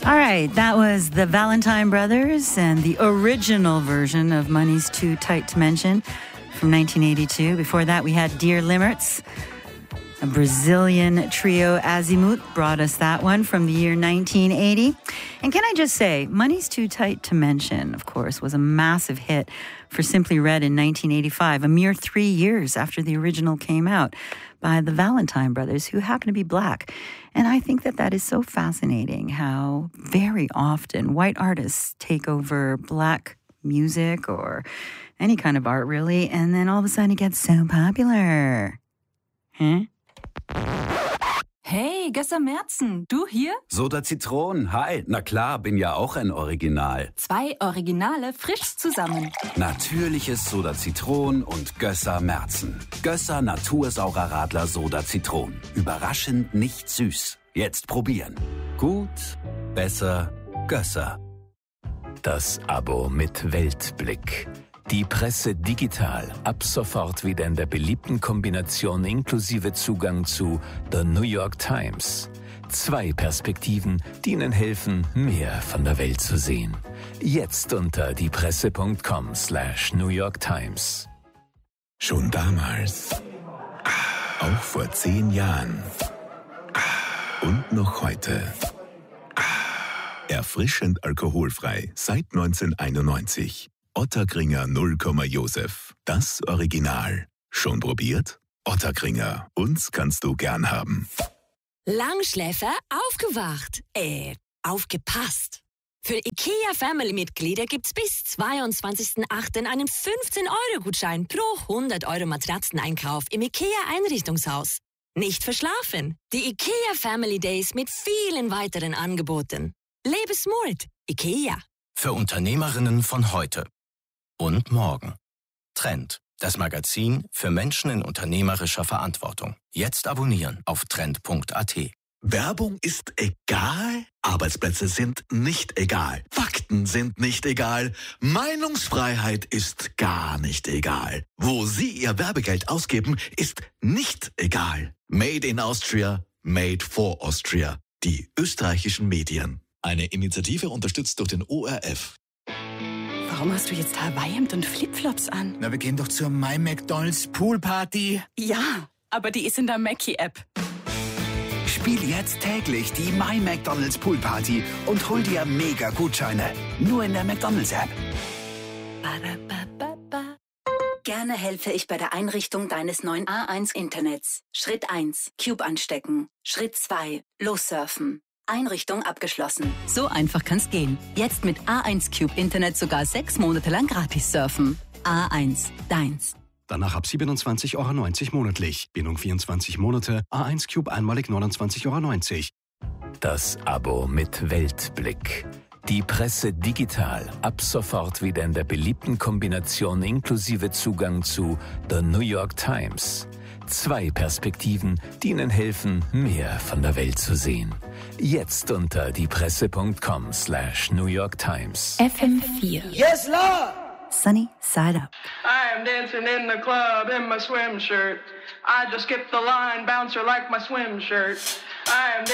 All right, that was the Valentine Brothers and the original version of Money's Too Tight to Mention from 1982. Before that, we had Dear Limmerts. A Brazilian trio, Azimuth, brought us that one from the year 1980. And can I just say, Money's Too Tight to Mention, of course, was a massive hit for Simply Red in 1985, a mere 3 years after the original came out by the Valentine Brothers, who happen to be black. And I think that is so fascinating, how very often white artists take over black music or any kind of art, really, and then all of a sudden it gets so popular. Huh? Hey, Gösser Merzen, du hier? Soda Zitron, hi. Na klar, bin ja auch ein Original. 2 Originale frisch zusammen. Natürliches Soda Zitron und Gösser Merzen. Gösser Natursaurer Radler Soda Zitron. Überraschend nicht süß. Jetzt probieren. Gut, besser, Gösser. Das Abo mit Weltblick. Die Presse digital, ab sofort wieder in der beliebten Kombination inklusive Zugang zu The New York Times. 2 Perspektiven, die Ihnen helfen, mehr von der Welt zu sehen. Jetzt unter diepresse.com/New York Times. Schon damals, auch vor 10 Jahren und noch heute. Erfrischend alkoholfrei seit 1991. Ottakringer 0, Josef. Das Original. Schon probiert? Ottakringer. Uns kannst du gern haben. Langschläfer aufgewacht. Aufgepasst. Für IKEA-Family-Mitglieder gibt's bis 22.08. einen 15-Euro-Gutschein pro 100-Euro-Matratzeneinkauf im IKEA-Einrichtungshaus. Nicht verschlafen. Die IKEA Family Days mit vielen weiteren Angeboten. Lebe smart. IKEA. Für Unternehmerinnen von heute und morgen. Trend, das Magazin für Menschen in unternehmerischer Verantwortung. Jetzt abonnieren auf trend.at. Werbung ist egal, Arbeitsplätze sind nicht egal, Fakten sind nicht egal, Meinungsfreiheit ist gar nicht egal. Wo Sie Ihr Werbegeld ausgeben, ist nicht egal. Made in Austria, made for Austria. Die österreichischen Medien. Eine Initiative unterstützt durch den ORF. Warum hast du jetzt Hawaii-Hemd und Flipflops an? Na, wir gehen doch zur My McDonald's Poolparty. Ja, aber die ist in der Mackie-App. Spiel jetzt täglich die My McDonald's Poolparty und hol dir Mega-Gutscheine. Nur in der McDonald's-App. Gerne helfe ich bei der Einrichtung deines neuen A1-Internets. Schritt 1. Cube anstecken. Schritt 2. Lossurfen. Einrichtung abgeschlossen. So einfach kann's gehen. Jetzt mit A1 Cube Internet sogar 6 Monate lang gratis surfen. A1, deins. Danach ab 27,90 Euro monatlich. Bindung 24 Monate. A1 Cube einmalig 29,90 Euro. Das Abo mit Weltblick. Die Presse digital, ab sofort wieder in der beliebten Kombination inklusive Zugang zu The New York Times. 2 Perspektiven, die Ihnen helfen, mehr von der Welt zu sehen. Jetzt unter diepresse.com/New York Times. FM4. Yes, Lord! Sunny Side Up. I am dancing in the club in my swim shirt. I just skipped the line, bouncer like my swim shirt. I am